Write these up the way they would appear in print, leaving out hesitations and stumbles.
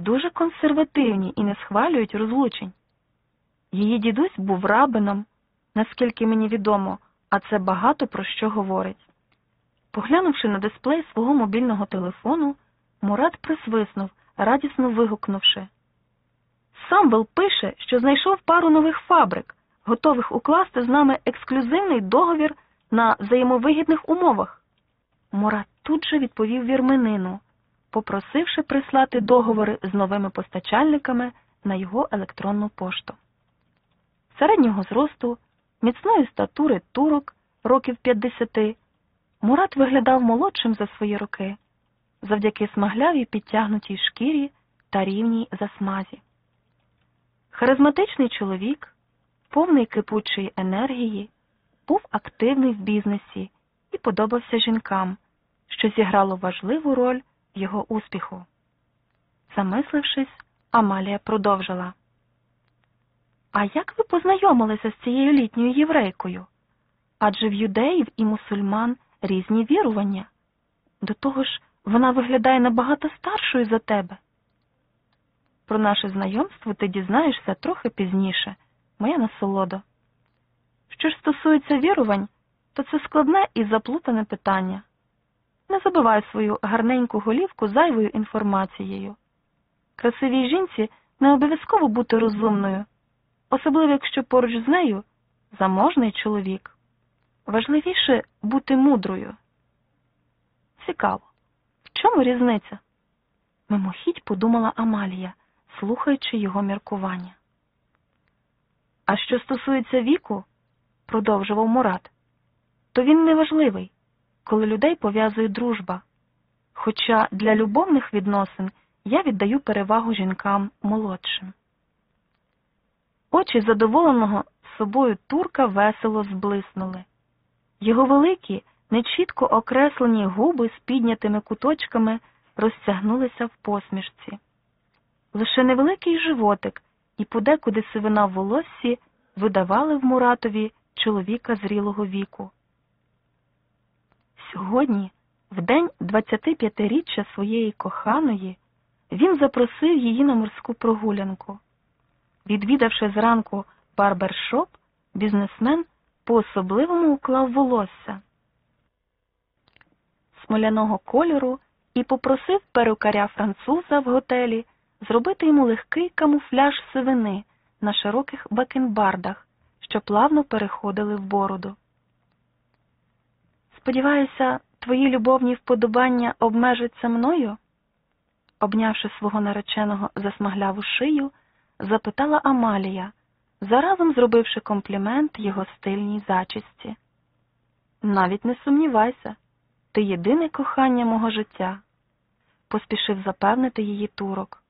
дуже консервативні і не схвалюють розлучень. Її дідусь був рабином, наскільки мені відомо, а це багато про що говорить. Поглянувши на дисплей свого мобільного телефону, Мурат присвиснув, радісно вигукнувши: «Самвел пише, що знайшов пару нових фабрик, готових укласти з нами ексклюзивний договір на взаємовигідних умовах». Мурат тут же відповів вірменину, попросивши прислати договори з новими постачальниками на його електронну пошту. Середнього зросту, міцної статури турок, років 50, Мурат виглядав молодшим за свої роки, завдяки смаглявій підтягнутій шкірі та рівній засмазі. Харизматичний чоловік, повний кипучої енергії, був активний в бізнесі і подобався жінкам, що зіграло важливу роль в його успіху. Замислившись, Амалія продовжила: «А як ви познайомилися з цією літньою єврейкою? Адже в юдеїв і мусульман різні вірування. До того ж, вона виглядає набагато старшою за тебе». «Про наше знайомство ти дізнаєшся трохи пізніше, моя насолодо. Що ж стосується вірувань, то це складне і заплутане питання. Не забивай свою гарненьку голівку зайвою інформацією. Красивій жінці не обов'язково бути розумною, особливо якщо поруч з нею заможний чоловік. Важливіше бути мудрою». «Цікаво. В чому різниця?» мимохідь подумала Амалія, слухаючи його міркування. «А що стосується віку, — продовжував Мурат, — то він неважливий, коли людей пов'язує дружба. Хоча для любовних відносин я віддаю перевагу жінкам молодшим». Очі задоволеного собою турка весело зблиснули. Його великі, нечітко окреслені губи з піднятими куточками розтягнулися в посмішці. Лише невеликий животик і подекуди сивина в волоссі видавали в Муратові чоловіка зрілого віку. Сьогодні, в день 25-річчя своєї коханої, він запросив її на морську прогулянку. Відвідавши зранку барбершоп, бізнесмен по-особливому уклав волосся смоляного кольору і попросив перукаря-француза в готелі зробити йому легкий камуфляж сивини на широких бакенбардах, що плавно переходили в бороду. «Сподіваюся, твої любовні вподобання обмежаться мною?» Обнявши свого нареченого за смагляву шию, запитала Амалія, заразом зробивши комплімент його стильній зачісті. «Навіть не сумнівайся, ти єдине кохання мого життя», — поспішив запевнити її турок.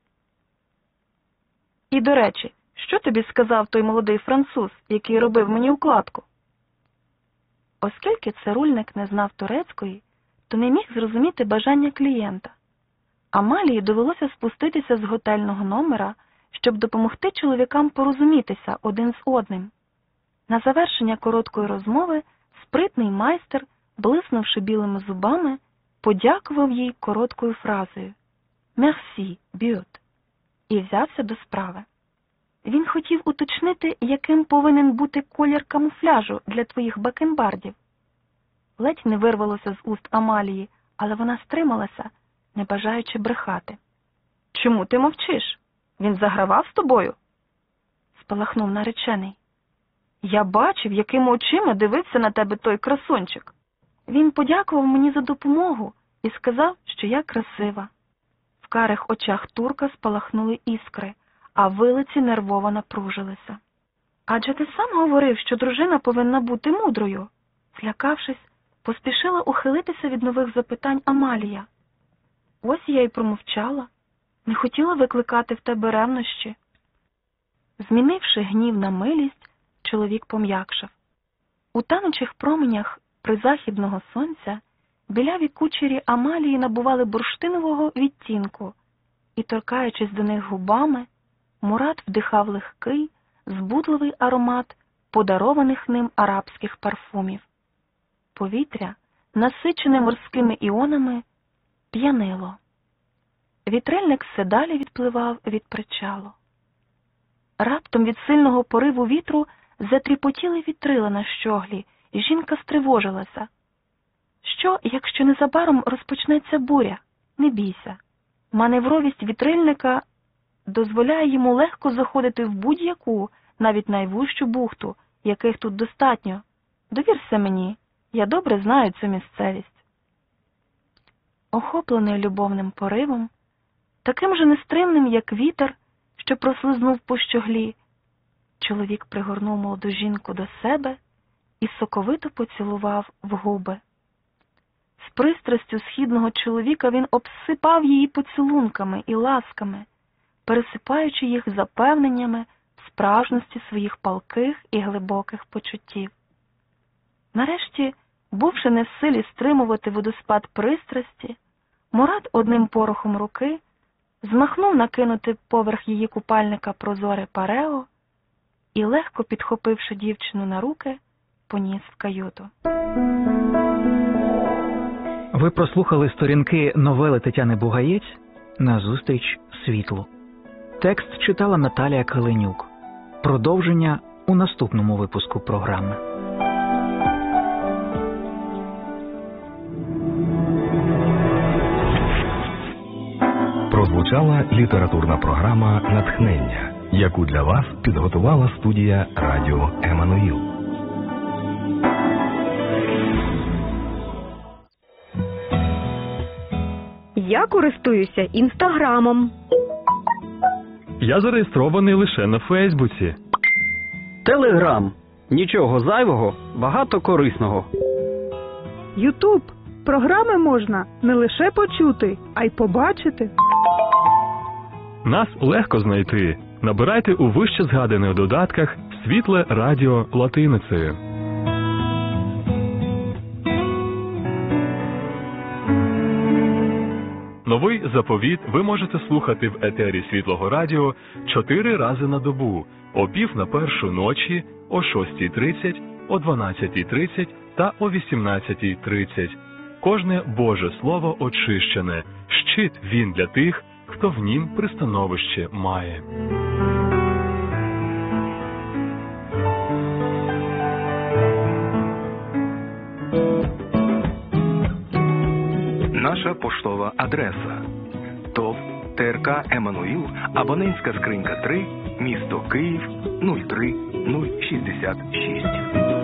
«І, до речі, що тобі сказав той молодий француз, який робив мені укладку?» Оскільки цирульник не знав турецької, то не міг зрозуміти бажання клієнта. Амалії довелося спуститися з готельного номера, щоб допомогти чоловікам порозумітися один з одним. На завершення короткої розмови спритний майстер, блиснувши білими зубами, подякував їй короткою фразою «Merci, бют» і взявся до справи. Він хотів уточнити, яким повинен бути колір камуфляжу для твоїх бакенбардів. Ледь не вирвалося з уст Амалії, але вона стрималася, не бажаючи брехати. «Чому ти мовчиш? Він загравав з тобою?» — спалахнув наречений. «Я бачив, якими очима дивився на тебе той красунчик. Він подякував мені за допомогу і сказав, що я красива». В карих очах турка спалахнули іскри, а вилиці нервово напружилися. «Адже ти сам говорив, що дружина повинна бути мудрою», — злякавшись, поспішила ухилитися від нових запитань Амалія. «Ось я й промовчала, не хотіла викликати в тебе ревнощі». Змінивши гнів на милість, чоловік пом'якшав. У танучих променях призахідного сонця біляві кучері Амалії набували бурштинового відтінку, і, торкаючись до них губами, Мурат вдихав легкий, збудливий аромат подарованих ним арабських парфумів. Повітря, насичене морськими іонами, п'янило. Вітрильник все далі відпливав від причалу. Раптом від сильного пориву вітру затріпотіли вітрила на щоглі, і жінка стривожилася. Що, якщо незабаром розпочнеться буря? Не бійся. Маневровість вітрильника дозволяє йому легко заходити в будь-яку, навіть найвужчу бухту, яких тут достатньо. Довірся мені, я добре знаю цю місцевість. Охоплений любовним поривом, таким же нестримним, як вітер, що прослизнув по щоглі, чоловік пригорнув молоду жінку до себе і соковито поцілував в губи. З пристрастю східного чоловіка він обсипав її поцілунками і ласками, пересипаючи їх запевненнями в справжності своїх палких і глибоких почуттів. Нарешті, бувши не в силі стримувати водоспад пристрасті, Мурат одним порохом руки змахнув накинути поверх її купальника прозоре парео і, легко підхопивши дівчину на руки, поніс в каюту. Ви прослухали сторінки новели Тетяни Бугаєць «Назустріч світлу». Текст читала Наталія Каленюк. Продовження у наступному випуску програми. Прозвучала літературна програма «Натхнення», яку для вас підготувала студія радіо «Еммануїл». Я користуюся Інстаграмом. Я зареєстрований лише на Фейсбуці. Телеграм. Нічого зайвого, багато корисного. Ютуб. Програми можна не лише почути, а й побачити. Нас легко знайти. Набирайте у вище згаданих додатках «Світле радіо» латиницею. Новий заповіт ви можете слухати в етері Світлого радіо 4 рази на добу, о 1:50 ночі, о 6:30, о 12:30 та о 18:30. Кожне Боже Слово очищене, щит він для тих, хто в нім пристановище має. Наша поштова адреса: ТОВ ТРК «Еммануїл», абонентська скринька 3, місто Київ 03066.